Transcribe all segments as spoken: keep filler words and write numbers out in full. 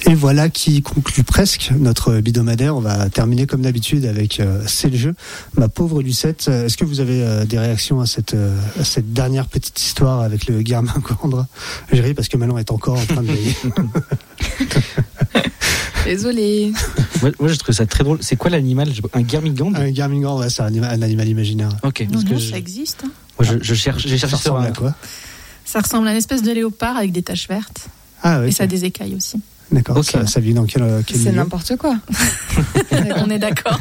Et voilà qui conclut presque notre hebdomadaire. On va terminer comme d'habitude avec euh, C'est le jeu. Ma pauvre Lucette, est-ce que vous avez euh, des réactions à cette, euh, à cette dernière petite histoire avec le Guermingaundre ? J'ai ri parce que Manon est encore en train de veiller. Désolée. Moi, moi, je trouve ça très drôle. C'est quoi l'animal ? Un Guermingaundre ? Un Guermingaundre, ouais, c'est un, un animal imaginaire. Ok. Non, Parce non, que ça je, existe. Hein. moi, je, je cherche, j'ai cherché Ça sur ressemble un. à quoi ? Ça ressemble à une espèce de léopard avec des taches vertes. Ah ouais. Et ça a des écailles aussi. D'accord. Ok. Ça, ça vit dans quel, quel C'est milieu ? n'importe quoi. On est d'accord.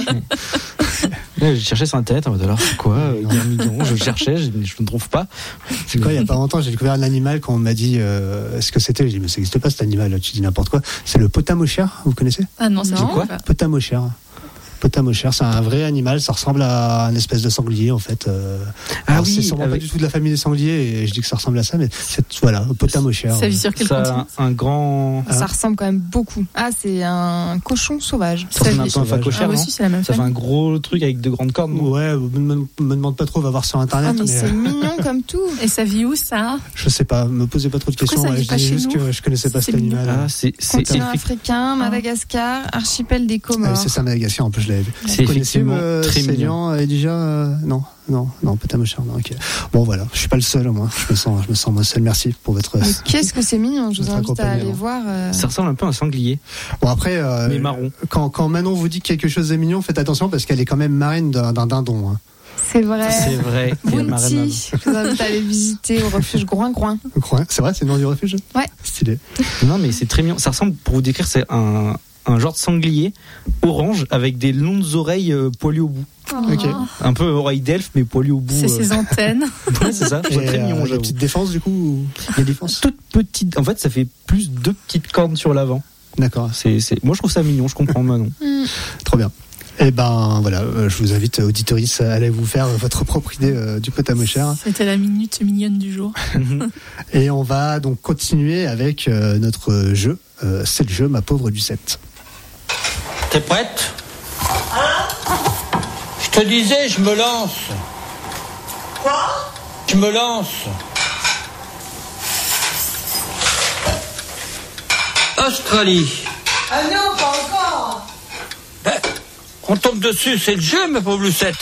Ouais, j'ai cherché sur internet en mode alors c'est quoi euh, Guermingaundre ? Je cherchais, je, je ne trouve pas. C'est quoi, il n'y a pas longtemps, j'ai découvert un animal quand on m'a dit euh, ce que c'était. J'ai dit, mais ça n'existe pas cet animal, là, tu dis n'importe quoi. C'est le potamochère, vous connaissez ? Ah non, c'est Non. quoi ? Potamochère. Potamochère, c'est un vrai animal, ça ressemble à un espèce de sanglier en fait. Euh, Ah alors, oui, c'est sûrement avec- pas du tout de la famille des sangliers et je dis que ça ressemble à ça, mais c'est voilà, potamochère. Ça vit sur quel Ça continent ? a un grand. Ah. Ça ressemble quand même beaucoup. Ah, c'est un cochon sauvage. Ça ressemble un vit- peu à un sauvage. phacochère, Ah, non ? aussi, c'est la même Ça fait un famille. gros truc avec de grandes cornes, non ? Ouais, me, me, me demande pas trop, va voir sur internet. Ah, mais mais, c'est euh, mignon comme tout. Et ça vit où, ça ? je sais pas, me posez pas trop de Pourquoi questions. ça vit je pas dis chez juste nous ? que je connaissais pas C'est cet mignon. animal. Ah, c'est c'est Continent effectivement africain, Madagascar, archipel des Ah oui, Comores. c'est ça, Madagascar, en plus je l'avais vu. c'est Vous connaissez, effectivement euh, très mignon. Célian et déjà euh, non, non, non, potamochère, non, ok. Bon voilà, je suis pas le seul au moins. Je me sens, je me sens moi seul. Merci pour votre. Mais qu'est-ce que c'est mignon. Je vous Votre invite à aller accompagnement. voir. euh, Ça ressemble un peu à un sanglier, Bon après, euh, mais marron. quand, quand Manon vous dit que quelque chose est mignon, faites attention parce qu'elle est quand même marraine d'un, d'un dindon. Hein. C'est vrai. C'est vrai. Il y a marraine maman. Bounty. Je vous invite à aller visiter au refuge Groin-Groin. C'est vrai, c'est le nom du refuge ? Ouais. Stylé. Non, mais c'est très mignon. Ça ressemble, pour vous décrire, c'est un, un genre de sanglier orange avec des longues oreilles euh, poilues au bout. Ok. Un peu oreille d'elfe, mais poilues au bout. C'est euh. ses antennes. Ouais, c'est ça. C'est Et, très euh, mignon, les j'avoue. petites défenses du coup ou... Il y a des défenses ? Toute petite. En fait, ça fait plus deux petites cornes sur l'avant. D'accord, C'est, c'est... Moi, je trouve ça mignon. Je comprends Manon. Hmm. trop bien. Et ben voilà, euh, je vous invite, auditoris, à aller vous faire votre propre idée euh, du potamochère. C'était la minute mignonne du jour. Et on va donc continuer avec euh, notre jeu. Euh, c'est le jeu, ma pauvre Lucette. T'es prête ? Je te disais, je me lance. Quoi ? Je me lance. Australie. Ah non, pas encore. Ben, on tombe dessus, c'est le jeu, ma pauvre Lucette.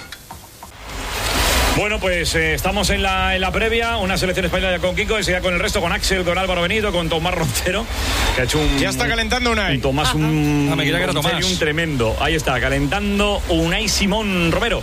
Bueno, pues eh, estamos en la, en la previa, una selección española con Kiko, enseguida con el resto, con Axel, con Álvaro Benito, con Tomás Roncero, que ha hecho un... Ya está calentando Unai. Un Tomás, un, Ah, me creía que era un Tomás. serio, un tremendo. Ahí está, calentando Unai Simón Romero.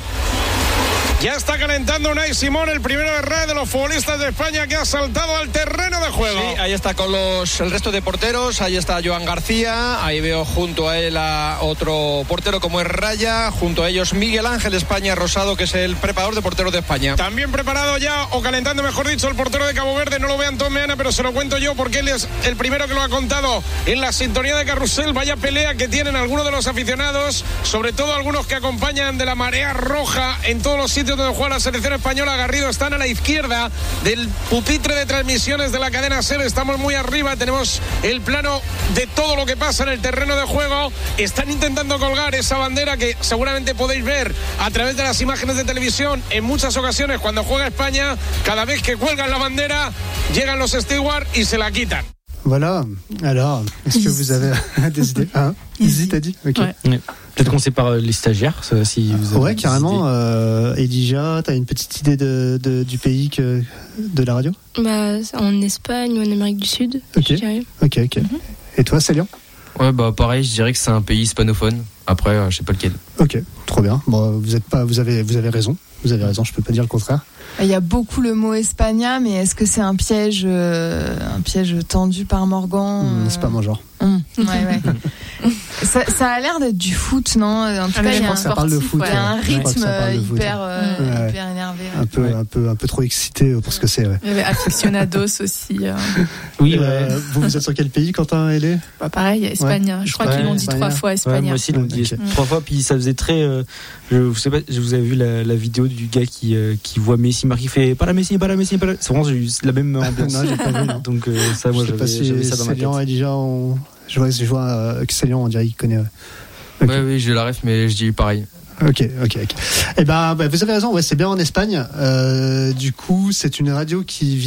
Ya está calentando Unai Simón, el primero de red de los futbolistas de España que ha saltado al terreno de juego. Sí, ahí está con los el resto de porteros. Ahí está Joan García. Ahí veo junto a él a otro portero como es Raya. Junto a ellos Miguel Ángel España Rosado, que es el preparador de porteros de España. También preparado ya, o calentando mejor dicho, el portero de Cabo Verde. No lo ve Antón Meana, pero se lo cuento yo porque él es el primero que lo ha contado en la sintonía de Carrusel. Vaya pelea que tienen algunos de los aficionados, sobre todo algunos que acompañan de la marea roja en todos los sitios donde juega la selección española. Garrido están a la izquierda del pupitre de transmisiones de la cadena SER. Estamos muy arriba, tenemos el plano de todo lo que pasa en el terreno de juego. Están intentando colgar esa bandera que seguramente podéis ver a través de las imágenes de televisión en muchas ocasiones cuando juega España. Cada vez que cuelgan la bandera llegan los stewards y se la quitan. Voilà. Alors, est-ce que vous avez des idées hein Easy, t'as dit Ok. Ouais. Ouais. Peut-être qu'on sépare les stagiaires, ça, si vous avez Ouais, des carrément. idées. Euh, Elijah, t'as une petite idée de, de, du pays que, de la radio ? Bah, en Espagne ou en Amérique du Sud, Ok. je dirais. Ok, ok. Et toi, Célian ? Ouais, bah pareil, je dirais que c'est un pays hispanophone. Après, euh, je sais pas lequel. Ok, trop bien. Bon, vous êtes pas, vous avez, vous avez raison. Vous avez raison. Je peux pas dire le contraire. Il y a beaucoup le mot Espagna, mais est-ce que c'est un piège, euh, un piège tendu par Morgan Mmh, euh... c'est pas mon genre. Mmh, ouais, ouais. ça, ça a l'air d'être du foot, non ? En tout Ah, cas, mais il y je a crois un, que ça parle de foot, il y a un ouais. Je crois que rythme ça parle de foot, hyper, ouais. euh, Ouais. hyper énervé. Ouais. Un peu, Ouais. un peu, un peu trop excité pour ce que c'est. Ouais. Il y avait Aficionados aussi. Euh, Oui, Euh, ouais. vous, vous êtes sur quel pays, Quentin et Hélé ? bah, pareil, Espagne. Je crois Ouais, qu'ils l'ont dit Espagne. trois fois, Ouais, Espagne. moi aussi, ils l'ont dit Ok. trois fois, puis ça faisait très. Euh, je, vous sais pas, je vous avez vu la, la vidéo du gars qui, euh, qui voit Messi marquer, il fait pas la Messi, pas la Messi, pas la. C'est vraiment j'ai eu la même ambiance. Non, j'ai pas vu, non. Donc euh, ça, moi, je sais pas j'avais, si j'avais ça dans ma Célian tête. et Elijah ont... Je vois, je vois euh, que Célian, on dirait qu'il connaît. Ouais. Ok. Ouais, oui, j'ai la ref, mais je dis pareil. Ok, ok, ok. Eh ben, bah, vous avez raison. Ouais, c'est bien en Espagne. Euh, du coup, c'est une radio qui